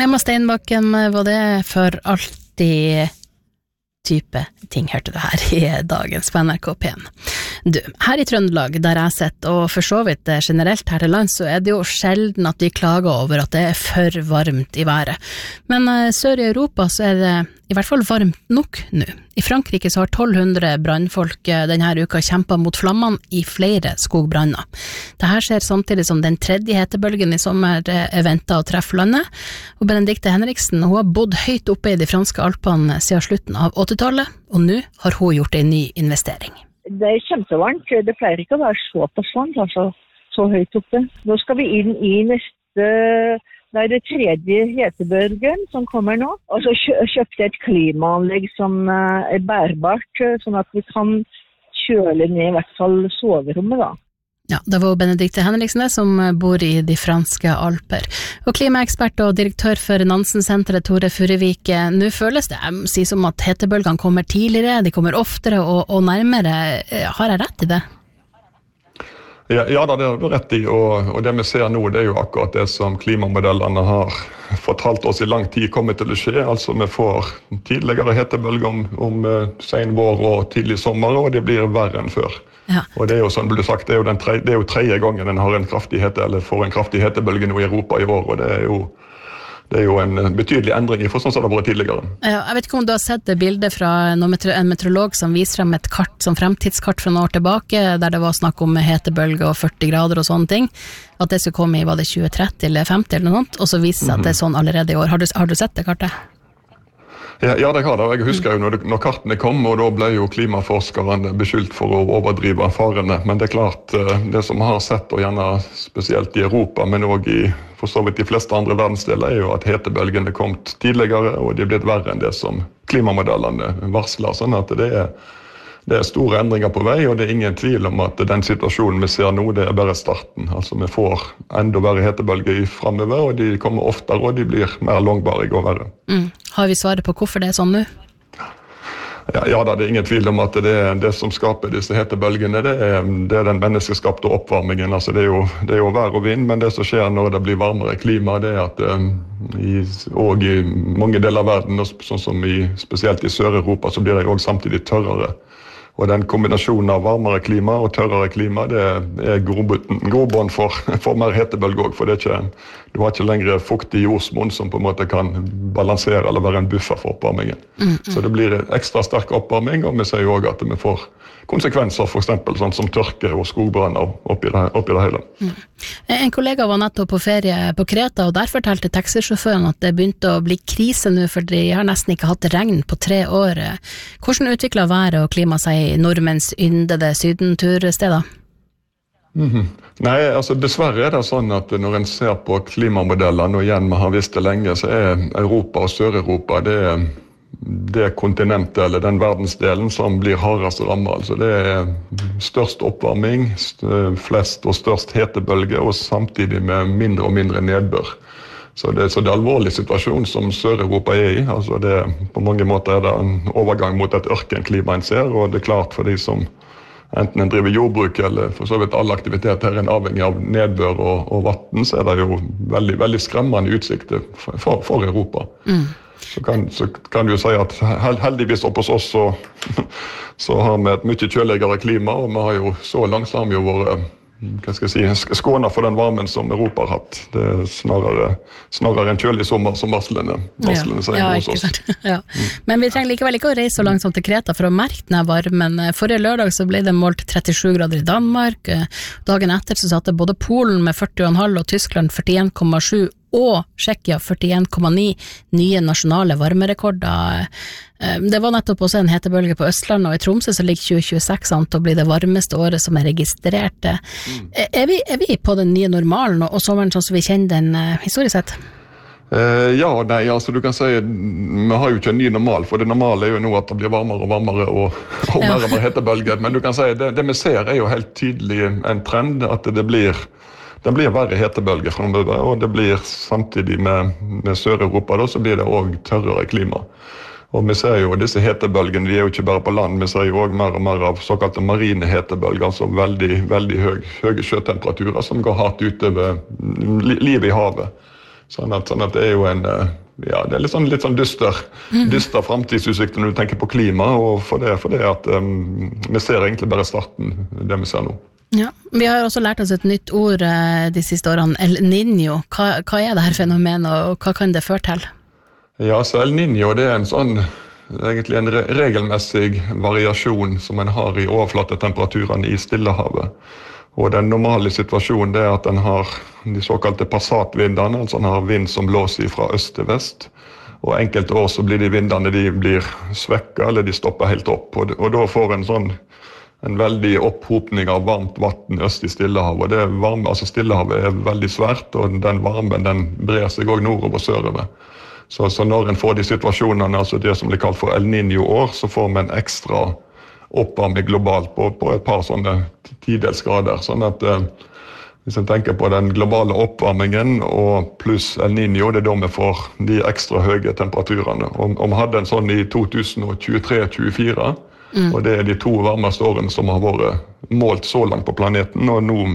Emma Steinbakken, var det for alltid type ting, hørte du her i dagens på NRK P1. Du, her i Trøndelag, der jeg sitter, og for så vidt generelt her til land, så det jo sjelden at vi klager over at det for varmt i været. Men sør i Europa så det i hvert fall varmt nok nå. I Frankrike så har 1200 brannfolk denne uka kjempet mot flammene i flere skogbranner. Dette skjer samtidig som den tredje hetebølgen i sommer ventet å treffe landet, og Benedikte Henriksen, hun har bodd høyt oppe i de franske Alpene siden slutten av 80-tallet, og nå har hun gjort en ny investering. Det kjempevarmt, det pleier ikke å være såpass varmt, altså så høyt oppe. Nå skal vi inn i neste... Det det tredje hetebølgen som kommer nå. Og så kjøpte et klimaanlegg som bærbart, sånn at vi kan kjøle ned i hvert fall soverommet da. Ja, det var Benedikte Henriksen som bor i de franske Alper. Og klimaekspert og direktør for Nansen-senteret Tore Furuvik, nå føles det som at hetebølgene kommer tidligere, de kommer oftere og nærmere. Har jeg rett i det? Ja, det har du rett i, og det vi ser nå, det jo akkurat det som klimamodellene har fortalt oss i lang tid kommer til å skje. Altså vi får tidligere hetebølger om sen vår og tidlig sommer, og det blir verre enn før. Ja. Og det jo som ble sagt, det jo tredje gangen den har en kraftig får en kraftig hetebølge nå i Europa i år, og det jo en betydelig endring i for sånn som det har vært tidligere. Ja, jeg vet ikke om du har sett det bildet fra en meteorolog som viser frem et kart, som fremtidskart fra noen år tilbake, der det var snakk om hetebølge og 40 grader og sånne ting, at det skulle komme i, var det 2030 eller 50 eller noe sånt, og så viser det at det sånn allerede i år. Har du sett det kartet? Ja, det har det. Jeg husker jo når kartene kom, og da ble jo klimaforskerne beskyldt for å overdrive farene. Men det klart, det som vi har sett, og gjerne spesielt i Europa, men også i for så vidt de fleste andre verdensdeler, jo at hetebølgene kom tidligere, og de er blitt verre enn det som klimamodellene varsler. Sånn at det er store endringer på vei, og det er ingen tvil om at den situasjonen vi ser nå, det er bare starten. Altså vi får enda verre hetebølger fremover, og de kommer oftere, og de blir mer langvarige og verre. Har vi svaret på hvorfor det er sånn nå? Ja, det er ingen tvil om at det som skaper disse hetebølgene, det er den menneskeskapte oppvarmingen. Altså det er jo vær og vind, men det som skjer når det blir varmere klima, det er at og i mange deler av verden, sånn som spesielt i Sør-Europa, så blir det jo også samtidig tørrere. Og den kombinasjonen av varmere klima og tørrere klima, det er grobånd for mer hetebølge også, for du har ikke lenger fuktig jordsmonn som på en måte kan balansere eller være en buffer for oppvarmingen. Så det blir ekstra sterk oppvarming, og vi ser jo også at vi får konsekvenser, for eksempel sånn som tørke og skogbranner oppi det hele. En kollega var nettopp på ferie på Kreta, og der fortalte taxisjåføren at det begynte å bli krise nå, for de har nesten ikke hatt regn på 3 år. Hvordan utvikler været og klima seg i nordmenns yndede sydentursteder? Nei, altså dessverre er det sånn at når en ser på klimamodellene, og igjen vi har visst det lenge, så er Europa og Sør-Europa det kontinentet eller den verdensdelen som blir hardest rammet. Altså det er størst oppvarming, flest og størst hetebølge, og samtidig med mindre og mindre nedbør. Så det er alvorlig situasjon som Sør-Europa er i. Altså på mange måter er det en overgang mot et ørkenklima en ser, og det er klart for de som enten en driver jordbruk eller for så vidt alle aktiviteter her er avhengig av nedbør og vatten, så er det jo veldig, veldig skremmende utsikter for Europa. Så kan du jo si at heldigvis oppe hos oss så har vi et mye kjøligere klima, og vi har jo så langt har vi jo vært skånet for den varmen som Europa har hatt. Det er snarere en kjølig sommer som varslene sier hos oss. Ja. Men vi trenger likevel ikke å reise så langt som til Kreta for å merke denne varmen. Forrige lørdag så ble det målt 37 grader i Danmark. Dagen etter så satte både Polen med 40,5 og Tyskland 41,7 og Tsjekkia 41,9 nye nasjonale varmerekorder. Det var nettopp også en hetebølge på Østlandet, og i Tromsø så ligger 2026 an til å bli det varmeste året som er registrert. Er vi på den nye normalen, og sommeren sånn som vi kjenner den historisk sett? Altså du kan si vi har jo ikke en ny normal, for det normale er jo nå at det blir varmere og varmere og mer og mer hetebølger, men du kan si det vi ser er jo helt tydelig en trend at det blir verre hetebølger fremover, og det blir samtidig med Sør-Europa så blir det også tørrere klima. Og vi ser jo disse hetebølgene, vi er jo ikke bare på land, vi ser jo også mer og mer av såkalte marine hetebølger, altså veldig, veldig høye sjøtemperaturer som går hardt utover livet i havet. Sånn at det jo det litt sånn dyster fremtidsutsikt når du tenker på klima, og for det at vi ser egentlig bare starten, det vi ser nå. Ja, vi har også lært oss et nytt ord de siste årene, El Niño. Hva det her fenomenet, og hva kan det føre til? Ja, så El Niño, det egentlig en regelmessig variasjon som en har i overflatetemperaturene i Stillehavet. Og den normale situasjonen det at den har de såkalte passatvindene, altså den har vind som blåser fra øst til vest. Og enkelte år så blir de vindene blir svekket, eller de stopper helt opp. Og da får en veldig opphopning av varmt vatten øst i Stillehavet. Og det varme, altså Stillehavet veldig svært, og den varmen den brer seg også nordover og sørover. Så når en får de situasjonene, altså det som blir kalt for El Niño-år, så får man en ekstra oppvarming globalt på et par sånne tidelsgrader. Sånn at hvis en tenker på den globale oppvarmingen og pluss El Niño, det da vi får de ekstra høye temperaturene. Og vi hadde en sånn i 2023-2024, og det de 2 varmeste årene som har vært målt så langt på planeten, og nå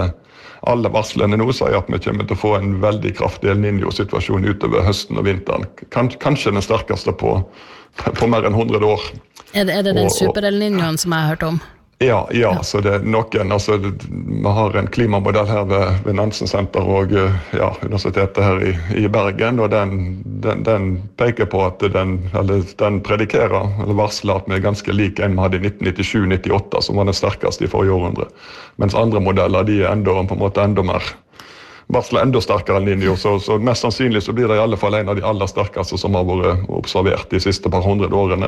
alle varslene nå sier at vi kommer til å få en veldig kraftig El Niño-situasjon utover høsten og vinteren. Kanskje den sterkeste på mer enn 100 år. Er det den super-El Niñoen som jeg har hørt om? Ja, så det noen, altså vi har en klimamodell her ved Nansen Senter og universitetet her i Bergen, og den peker på at den predikerer, eller varsler at vi ganske like en vi hadde i 1997-98, som var den sterkeste i forrige århundre. Mens andre modeller, de enda mer varsler enda sterkere El Niño, så mest sannsynlig så blir det i alle fall en av de aller sterkeste som har vært observert de siste par 100 årene,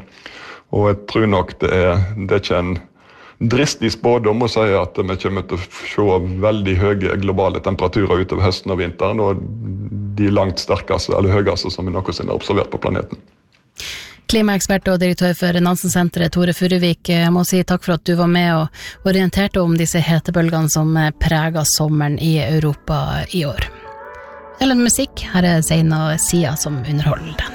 og jeg tror nok det er ikke en dristig spådom å si at vi kommer til å se veldig høye globale temperaturer utover høsten og vinteren, og de langt sterkeste eller høyeste som vi noensinne har observert på planeten. Klimaekspert og direktør for Nansen-senteret, Tore Furuvik, jeg må si takk for at du var med og orienterte om disse hetebølgene som preger sommeren i Europa i år. Eller musikk, her Zein og Sia som underholder den.